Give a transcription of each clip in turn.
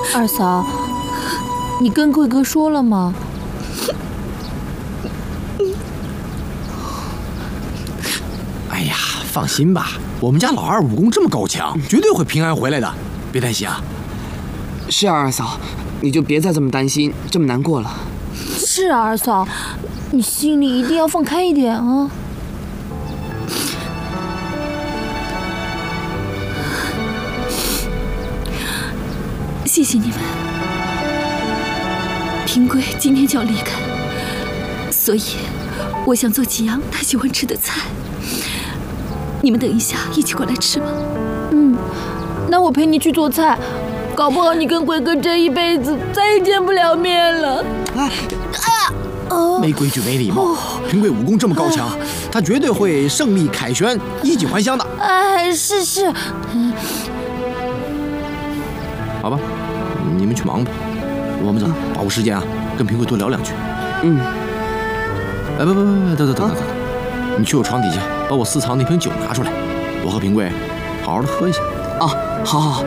二嫂，你跟贵哥说了吗？ 哎呀，放心吧，我们家老二武功这么高强，绝对会平安回来的，别担心啊。 是啊，二嫂，你就别再这么担心，这么难过了。 是啊，二嫂，你心里一定要放开一点啊。 谢谢你们。平贵今天就要离开，所以我想做几样他喜欢吃的菜。你们等一下一起过来吃吧。 那我陪你去做菜，搞不好你跟贵哥这一辈子再也见不了面了。 没规矩没礼貌，平贵武功这么高强，他绝对会胜利凯旋，衣锦还乡的。 哎，是。 好吧，你们去忙吧，我们走，把握时间啊，跟平贵多聊两句。哎，不，等，你去我床底下把我私藏那瓶酒拿出来，我和平贵好好的喝一下。 啊，好。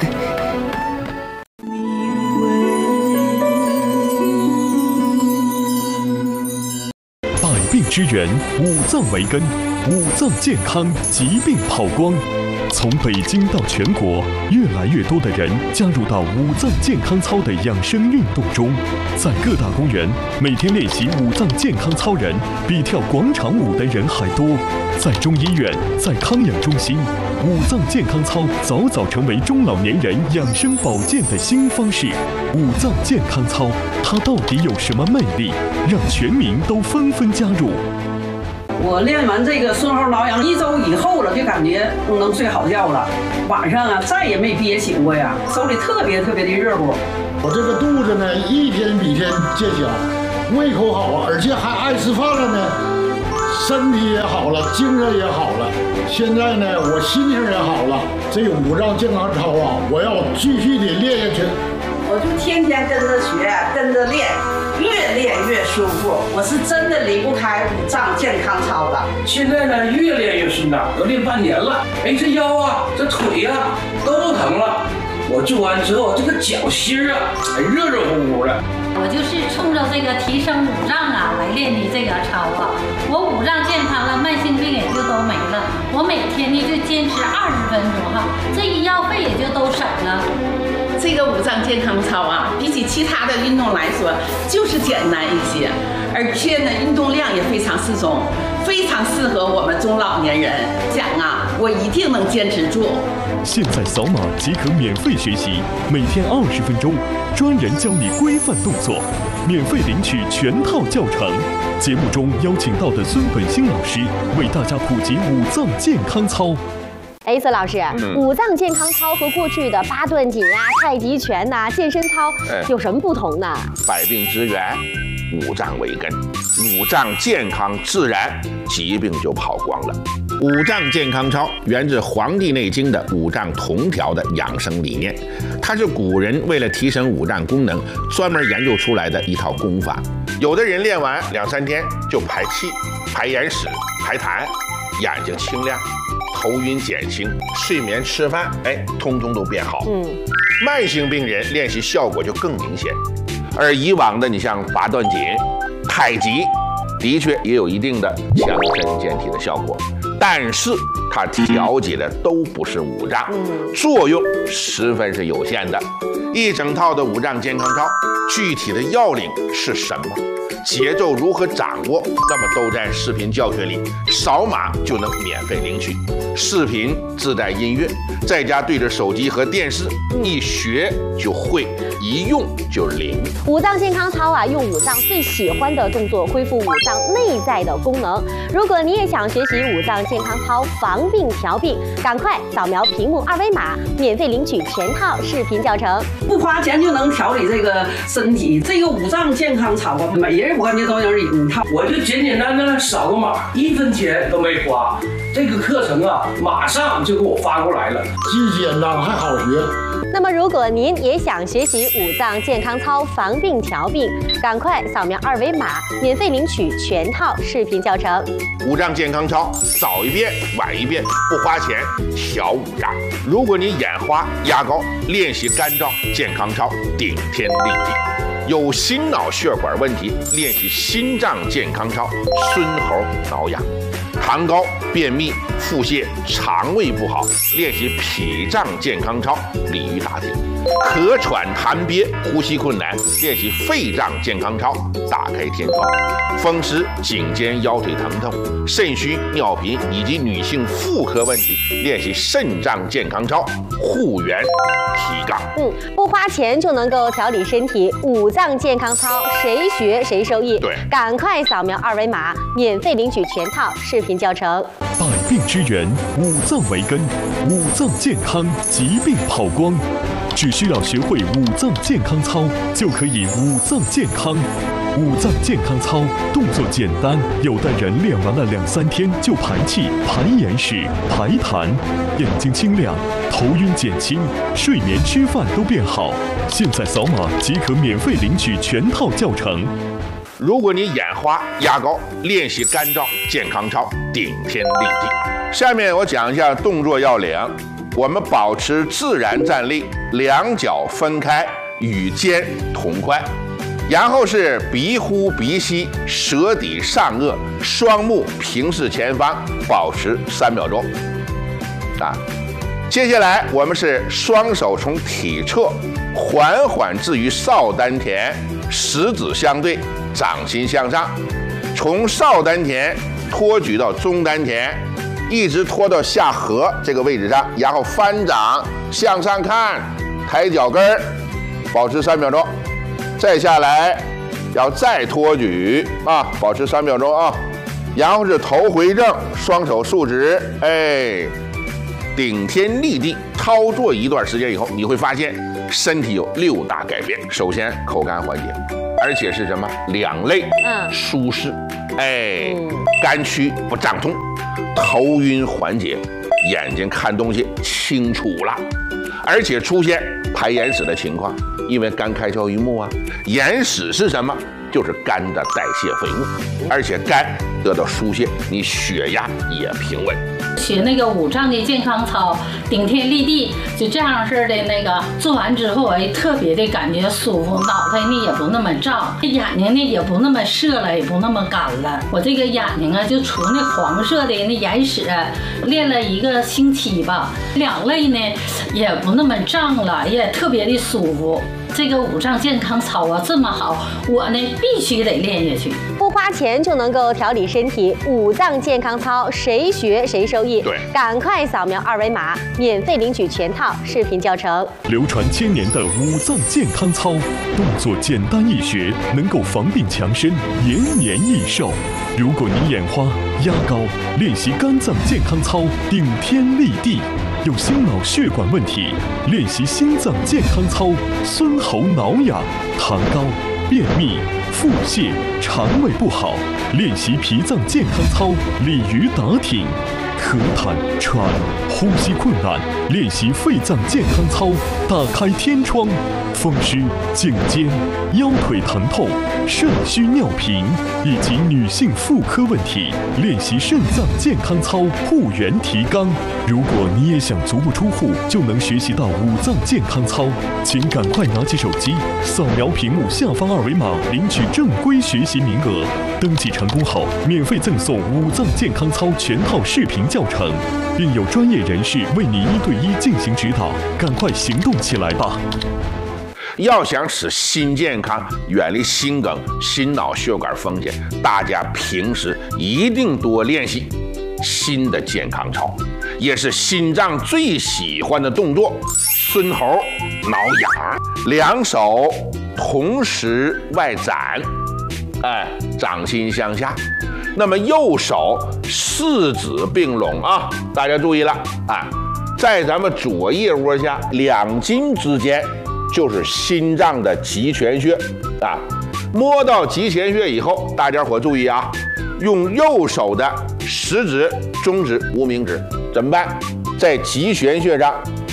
百病之源，五脏为根，五脏健康，疾病跑光。从北京到全国，越来越多的人加入到五脏健康操的养生运动中。在各大公园，每天练习五脏健康操人比跳广场舞的人还多。在中医院，在康养中心，五脏健康操早成为中老年人养生保健的新方式。五脏健康操，它到底有什么魅力，让全民都纷纷加入？ 我练完这个顺后挠痒1周以后了，就感觉能睡好觉了，晚上啊再也没憋醒过呀，手里特别的热乎。 我这个肚子呢，一天比一天见小，胃口好，而且还爱吃饭了呢，身体也好了，精神也好了。现在呢，我心情也好了。这个五脏健康操啊，我要继续的练下去。 我就天天跟着学，跟着练，越练越舒服。我是真的离不开五脏健康操的。 现在呢，越练越顺当，都练半年了。哎，这腰啊，这腿啊都不疼了。我做完之后，这个脚心啊，热乎乎的。 我就是冲着这个提升五脏啊来练的这个操啊。我五脏健康了，慢性病也就都没了。我每天呢就坚持20分钟哈，这医药费也就都省了。 这个五脏健康操啊，比起其他的运动来说，就是简单一些，而且呢，运动量也非常适中，非常适合我们中老年人。讲啊，我一定能坚持住。 现在扫码即可免费学习，每天20分钟，专人教你规范动作，免费领取全套教程。节目中邀请到的孙本兴老师为大家普及五脏健康操。 哎，孙老师，五脏健康操和过去的八段锦啊、太极拳呐、健身操有什么不同呢？ 百病之源，五脏为根，五脏健康自然，疾病就跑光了。五脏健康操源自《黄帝内经》的五脏同调的养生理念，它是古人为了提升五脏功能专门研究出来的一套功法。有的人练完2、3天就排气、排眼屎、排痰，眼睛清亮，头晕减轻，睡眠吃饭，通通都变好。慢性病人练习效果就更明显。而以往的你像八段锦、太极，的确也有一定的强身健体的效果，但是它调节的都不是五脏，作用十分是有限的。一整套的五脏健康操，具体的要领是什么？节奏如何掌握？那么都在视频教学里，扫码就能免费领取。视频自带音乐，在家对着手机和电视，一学就会，一用就灵。 五脏健康操啊，用五脏最喜欢的动作恢复五脏内在的功能。如果你也想学习五脏健康操防病调病，赶快扫描屏幕2维码，免费领取全套视频教程。 不花钱就能调理这个身体，这个五脏健康操啊，每人我感觉都能领套。 我就简单的扫个码，1分钱都没花。这个课程啊，马上就给我发过来了， 既简单还好学。 那么如果您也想学习五脏健康操防病调病，赶快扫描2维码，免费领取全套视频教程。 五脏健康操，早一遍晚一遍，不花钱调五脏。如果你眼花压高，练习干燥健康操，顶天立地。有心脑血管问题，练习心脏健康操，孙猴挠痒。糖高、便秘、腹泻、肠胃不好，练习脾脏健康操，鲤鱼打挺；咳喘痰憋、呼吸困难，练习肺脏健康操，打开天窗；风湿、颈肩腰腿疼痛、肾虚、尿频以及女性妇科问题，练习肾脏健康操，护元提杠。 不花钱就能够调理身体，五脏健康操谁学谁受益。 对， 赶快扫描2维码，免费领取全套视频教程。 百病之源，五脏为根，五脏健康，疾病跑光。只需要学会五脏健康操，就可以五脏健康。五脏健康操动作简单，有的人练完了2-3天就排气、排眼屎、排痰，眼睛清亮，头晕减轻，睡眠、吃饭都变好。现在扫码即可免费领取全套教程。 如果你眼花压高，练习干燥健康操，顶天立地。下面我讲一下动作要领。我们保持自然站立，两脚分开，与肩同宽。然后是鼻呼鼻吸，舌抵上颚，双目平视前方，保持3秒钟。接下来我们是双手从体侧缓缓置于少丹田，食指相对，掌心向上，从少丹田托举到中丹田，一直拖到下颌这个位置上，然后翻掌向上看，抬脚跟儿，保持3秒钟。再下来，要再托举保持3秒钟啊。然后是头回正，双手竖直，顶天立地。操作一段时间以后，你会发现身体有6大改变。首先，口干缓解，而且是什么？两肋舒适，肝区不胀痛，头晕缓解，眼睛看东西清楚了，而且出现排眼屎的情况，因为肝开窍于目啊。眼屎是什么？就是肝的代谢废物，而且肝得到疏泄，你血压也平稳。 学那个五脏的健康操，顶天立地，就这样式的那个做完之后，特别的感觉舒服，脑袋呢也不那么胀，眼睛呢也不那么涩了，也不那么干了。我这个眼睛啊，就除那黄色的那眼屎，练了1个星期吧，两肋呢也不那么胀了，也特别的舒服。这个五脏健康操啊这么好，我呢必须得练下去。 不花钱就能够调理身体，五脏健康操谁学谁受益。 对， 赶快扫描2维码，免费领取全套视频教程。 流传1000年的五脏健康操，动作简单易学，能够防病强身，延年益寿。如果你眼花压高，练习肝脏健康操，顶天立地。有心脑血管问题，练习心脏健康操，孙喉挠痒；糖高、便秘、腹泻、肠胃不好，练习脾脏健康操，鲤鱼打挺；咳痰、喘、呼吸困难，练习肺脏健康操，打开天窗；风湿、颈肩、腰腿疼痛、肾虚尿频以及女性妇科问题，练习肾脏健康操，护元提肛。如果你也想足不出户就能学习到五脏健康操，请赶快拿起手机，扫描屏幕下方2维码，领取正规学习名额。登记成功后，免费赠送五脏健康操全套视频教程，并有专业人士为你1对1进行指导。赶快行动起来吧！ 要想使心健康，远离心梗、心脑血管风险，大家平时一定多练习心的健康操，也是心脏最喜欢的动作。孙喉挠痒，两手同时外展，掌心向下。那么右手4指并拢啊，大家注意了在咱们左腋窝下2筋之间就是心脏的极泉穴摸到极泉穴以后，大家伙注意啊，用右手的食指、中指、无名指怎么办？在极泉穴上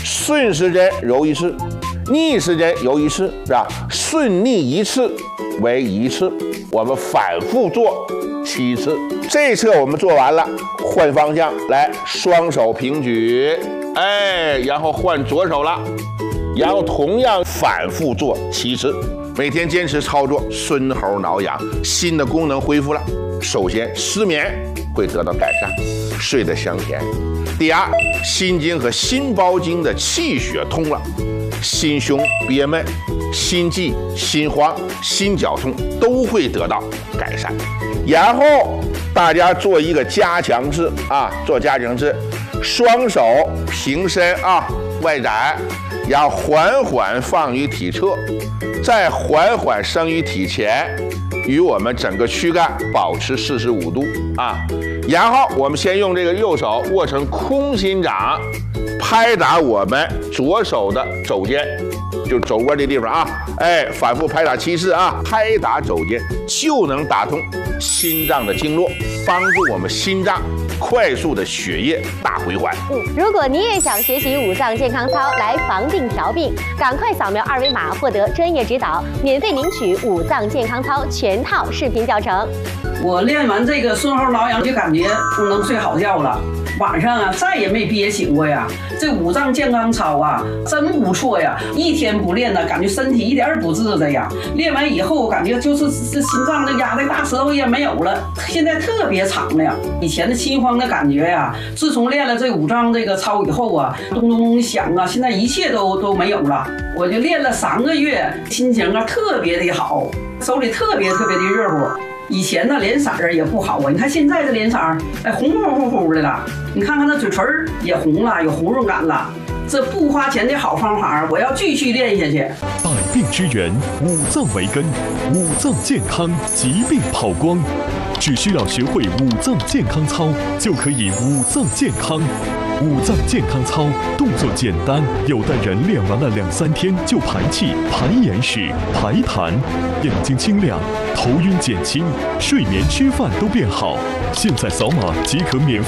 顺时针揉1次，逆时针揉1次，是吧？顺逆1次为1次，我们反复做7次。这侧我们做完了，换方向来，双手平举，哎，然后换左手了，然后同样反复做7次。每天坚持操作，孙猴挠痒，心的功能恢复了。首先，失眠会得到改善，睡得香甜。第二，心经和心包经的气血通了，心胸憋闷、心悸、心慌、心绞痛都会得到改善。然后大家做一个加强式啊，做加强式，双手平伸啊，外展，然后缓缓放于体侧，再缓缓升于体前，与我们整个躯干保持45度啊。然后我们先用这个右手握成空心掌，拍打我们左手的肘尖，就肘窝这地方啊，哎，反复拍打7次啊，拍打肘尖就能打通心脏的经络，帮助我们心脏快速的血液大回环。 如果你也想学习五脏健康操来防病调病，赶快扫描2维码获得专业指导，免费领取五脏健康操全套视频教程。 我练完这个孙猴挠痒，就感觉能睡好觉了。晚上啊，再也没憋醒过呀。这五脏健康操啊，真不错呀！一天不练呢，感觉身体一点也不自在呀。练完以后，感觉就是这心脏的压的大舌头也没有了，现在特别长了呀。以前的心慌的感觉呀，自从练了这五脏这个操以后啊，咚咚咚响啊，现在一切都没有了。我就练了3个月，心情啊特别的好，手里特别的热乎。以前呢脸色儿也不好啊，你看现在的脸色儿，哎，红乎乎的了。你看看那嘴唇也红了，有红润感了。这不花钱的好方法，我要继续练下去。 百病之源，五脏为根，五脏健康，疾病跑光。只需要学会五脏健康操，就可以五脏健康。五脏健康操动作简单，有的人练完了2-3天就排气、排眼屎、排痰，眼睛清亮，头晕减轻，睡眠吃饭都变好。现在扫码即可免费